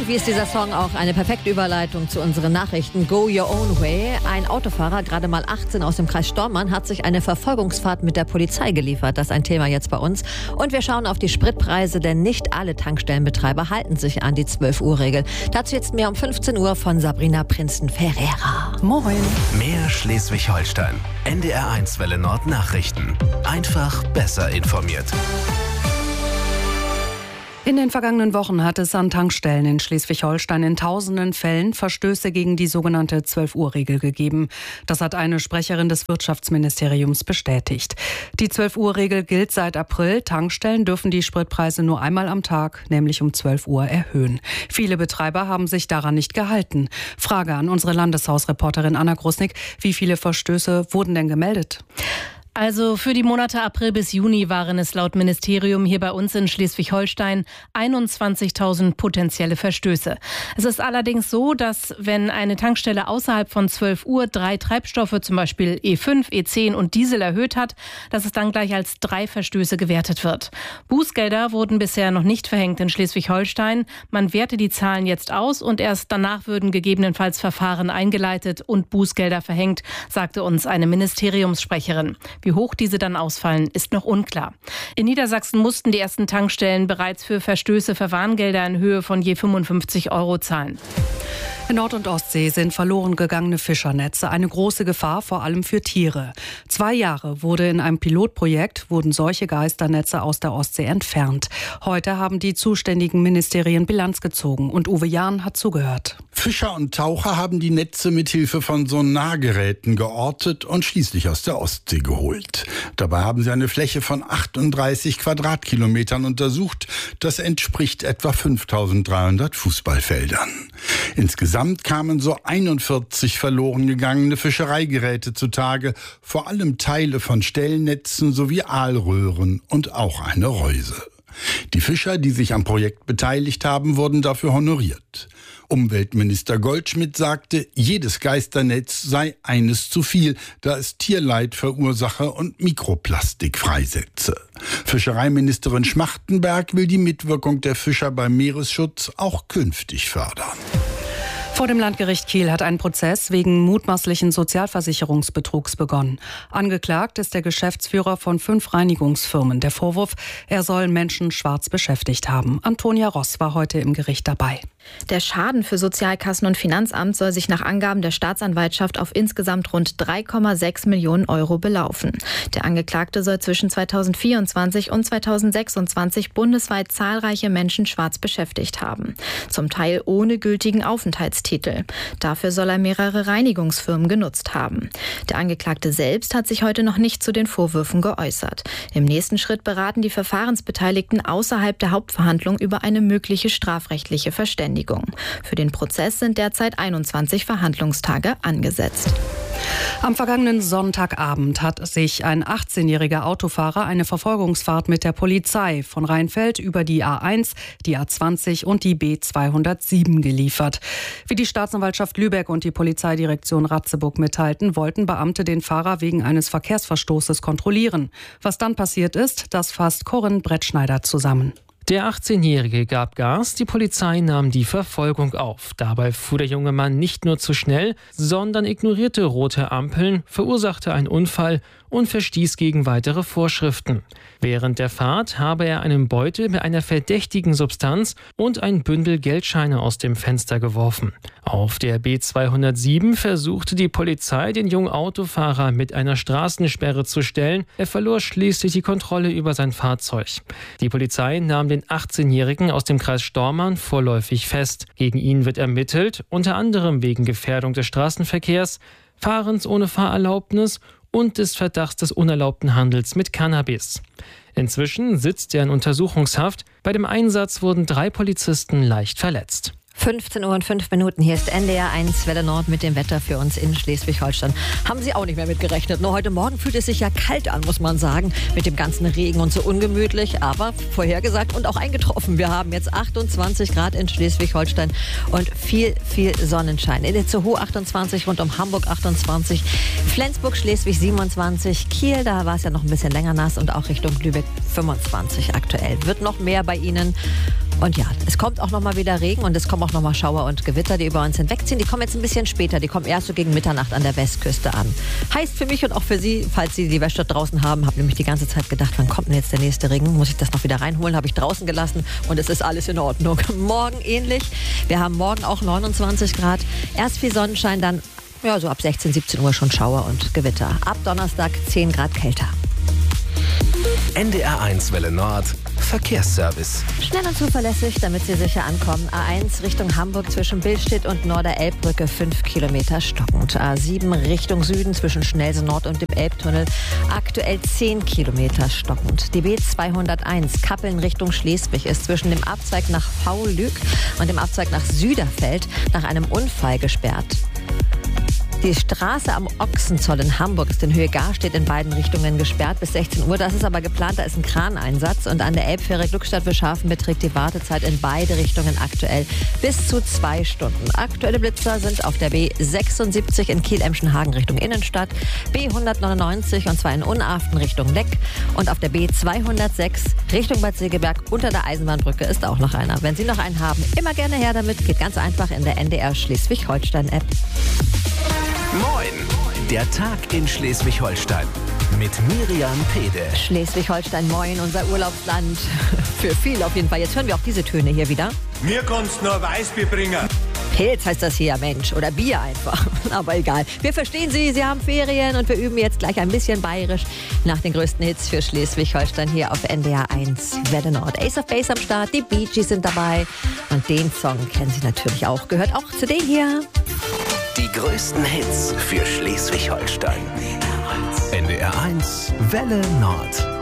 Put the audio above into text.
Irgendwie ist dieser Song auch eine perfekte Überleitung zu unseren Nachrichten. Go Your Own Way. Ein Autofahrer, gerade mal 18 aus dem Kreis Stormarn, hat sich eine Verfolgungsfahrt mit der Polizei geliefert. Das ist ein Thema jetzt bei uns. Und wir schauen auf die Spritpreise, denn nicht alle Tankstellenbetreiber halten sich an die 12-Uhr-Regel. Dazu jetzt mehr um 15 Uhr von Sabrina Prinzen-Ferreira. Moin. Mehr Schleswig-Holstein. NDR1 Welle Nord Nachrichten. Einfach besser informiert. In den vergangenen Wochen hat es an Tankstellen in Schleswig-Holstein in tausenden Fällen Verstöße gegen die sogenannte 12-Uhr-Regel gegeben. Das hat eine Sprecherin des Wirtschaftsministeriums bestätigt. Die 12-Uhr-Regel gilt seit April. Tankstellen dürfen die Spritpreise nur einmal am Tag, nämlich um 12 Uhr, erhöhen. Viele Betreiber haben sich daran nicht gehalten. Frage an unsere Landeshausreporterin Anna Grusnick: Wie viele Verstöße wurden denn gemeldet? Also für die Monate April bis Juni waren es laut Ministerium hier bei uns in Schleswig-Holstein 21.000 potenzielle Verstöße. Es ist allerdings so, dass wenn eine Tankstelle außerhalb von 12 Uhr 3 Treibstoffe, zum Beispiel E5, E10 und Diesel erhöht hat, dass es dann gleich als 3 Verstöße gewertet wird. Bußgelder wurden bisher noch nicht verhängt in Schleswig-Holstein. Man werte die Zahlen jetzt aus und erst danach würden gegebenenfalls Verfahren eingeleitet und Bußgelder verhängt, sagte uns eine Ministeriumssprecherin. Wie hoch diese dann ausfallen, ist noch unklar. In Niedersachsen mussten die ersten Tankstellen bereits für Verstöße Verwarngelder in Höhe von je 55 € zahlen. In Nord- und Ostsee sind verloren gegangene Fischernetze eine große Gefahr, vor allem für Tiere. 2 Jahre wurden in einem Pilotprojekt solche Geisternetze aus der Ostsee entfernt. Heute haben die zuständigen Ministerien Bilanz gezogen und Uwe Jahn hat zugehört. Fischer und Taucher haben die Netze mit Hilfe von Sonargeräten geortet und schließlich aus der Ostsee geholt. Dabei haben sie eine Fläche von 38 Quadratkilometern untersucht. Das entspricht etwa 5.300 Fußballfeldern. Insgesamt kamen so 41 verloren gegangene Fischereigeräte zutage, vor allem Teile von Stellnetzen sowie Aalröhren und auch eine Reuse. Die Fischer, die sich am Projekt beteiligt haben, wurden dafür honoriert. Umweltminister Goldschmidt sagte, jedes Geisternetz sei eines zu viel, da es Tierleid verursache und Mikroplastik freisetze. Fischereiministerin Schmachtenberg will die Mitwirkung der Fischer beim Meeresschutz auch künftig fördern. Vor dem Landgericht Kiel hat ein Prozess wegen mutmaßlichen Sozialversicherungsbetrugs begonnen. Angeklagt ist der Geschäftsführer von 5 Reinigungsfirmen. Der Vorwurf, er soll Menschen schwarz beschäftigt haben. Antonia Ross war heute im Gericht dabei. Der Schaden für Sozialkassen und Finanzamt soll sich nach Angaben der Staatsanwaltschaft auf insgesamt rund 3,6 Millionen € belaufen. Der Angeklagte soll zwischen 2024 und 2026 bundesweit zahlreiche Menschen schwarz beschäftigt haben. Zum Teil ohne gültigen Aufenthaltstitel. Dafür soll er mehrere Reinigungsfirmen genutzt haben. Der Angeklagte selbst hat sich heute noch nicht zu den Vorwürfen geäußert. Im nächsten Schritt beraten die Verfahrensbeteiligten außerhalb der Hauptverhandlung über eine mögliche strafrechtliche Verständigung. Für den Prozess sind derzeit 21 Verhandlungstage angesetzt. Am vergangenen Sonntagabend hat sich ein 18-jähriger Autofahrer eine Verfolgungsfahrt mit der Polizei von Rheinfeld über die A1, die A20 und die B207 geliefert. Wie die Staatsanwaltschaft Lübeck und die Polizeidirektion Ratzeburg mitteilten, wollten Beamte den Fahrer wegen eines Verkehrsverstoßes kontrollieren. Was dann passiert ist, das fasst Corinne Brettschneider zusammen. Der 18-Jährige gab Gas, die Polizei nahm die Verfolgung auf. Dabei fuhr der junge Mann nicht nur zu schnell, sondern ignorierte rote Ampeln, verursachte einen Unfall und verstieß gegen weitere Vorschriften. Während der Fahrt habe er einen Beutel mit einer verdächtigen Substanz und ein Bündel Geldscheine aus dem Fenster geworfen. Auf der B207 versuchte die Polizei, den jungen Autofahrer mit einer Straßensperre zu stellen. Er verlor schließlich die Kontrolle über sein Fahrzeug. Die Polizei nahm den 18-Jährigen aus dem Kreis Stormarn vorläufig fest. Gegen ihn wird ermittelt, unter anderem wegen Gefährdung des Straßenverkehrs, Fahrens ohne Fahrerlaubnis und des Verdachts des unerlaubten Handels mit Cannabis. Inzwischen sitzt er in Untersuchungshaft. Bei dem Einsatz wurden 3 Polizisten leicht verletzt. 15 Uhr und 5 Minuten. Hier ist NDR1 Welle Nord mit dem Wetter für uns in Schleswig-Holstein. Haben Sie auch nicht mehr mit gerechnet. Nur heute Morgen fühlt es sich ja kalt an, muss man sagen. Mit dem ganzen Regen und so ungemütlich. Aber vorhergesagt und auch eingetroffen. Wir haben jetzt 28 Grad in Schleswig-Holstein und viel Sonnenschein. In Itzehoe 28, rund um Hamburg 28, Flensburg, Schleswig 27, Kiel, da war es ja noch ein bisschen länger nass und auch Richtung Lübeck 25 aktuell. Wird noch mehr bei Ihnen. Und ja, es kommt auch nochmal wieder Regen und es kommen auch nochmal Schauer und Gewitter, die über uns hinwegziehen. Die kommen jetzt ein bisschen später, die kommen erst so gegen Mitternacht an der Westküste an. Heißt für mich und auch für Sie, falls Sie die Wäsche draußen haben, habe nämlich die ganze Zeit gedacht, wann kommt denn jetzt der nächste Regen? Muss ich das noch wieder reinholen? Habe ich draußen gelassen und es ist alles in Ordnung. Morgen ähnlich. Wir haben morgen auch 29 Grad. Erst viel Sonnenschein, dann ja, so ab 16, 17 Uhr schon Schauer und Gewitter. Ab Donnerstag 10 Grad kälter. NDR1 Welle Nord. Verkehrsservice. Schnell und zuverlässig, damit Sie sicher ankommen. A1 Richtung Hamburg zwischen Billstedt und Norder-Elbbrücke 5 Kilometer stockend. A7 Richtung Süden zwischen Schnellse Nord und dem Elbtunnel aktuell 10 Kilometer stockend. Die B201 Kappeln Richtung Schleswig ist zwischen dem Abzweig nach Faulück und dem Abzweig nach Süderfeld nach einem Unfall gesperrt. Die Straße am Ochsenzoll in Hamburg ist in Höhe Garstedt in beiden Richtungen gesperrt bis 16 Uhr. Das ist aber geplant, da ist ein Kraneinsatz. Und an der Elbfähre Glückstadt-Wilschafen beträgt die Wartezeit in beide Richtungen aktuell bis zu 2 Stunden. Aktuelle Blitzer sind auf der B76 in Kiel-Emschenhagen Richtung Innenstadt, B199 und zwar in Unaften Richtung Leck und auf der B206 Richtung Bad Segeberg unter der Eisenbahnbrücke ist auch noch einer. Wenn Sie noch einen haben, immer gerne her damit. Geht ganz einfach in der NDR Schleswig-Holstein-App. Moin! Der Tag in Schleswig-Holstein mit Miriam Pede. Schleswig-Holstein, moin, unser Urlaubsland. Für viel auf jeden Fall. Jetzt hören wir auch diese Töne hier wieder. Mir kannst nur Weißbier bringen. Pilz heißt das hier, Mensch. Oder Bier einfach. Aber egal. Wir verstehen Sie, Sie haben Ferien und wir üben jetzt gleich ein bisschen bayerisch nach den größten Hits für Schleswig-Holstein hier auf NDR 1 Welle Nord. Ace of Base am Start, die Bee Gees sind dabei. Und den Song kennen Sie natürlich auch. Gehört auch zu denen hier. Die größten Hits für Schleswig-Holstein. NDR 1 Welle Nord.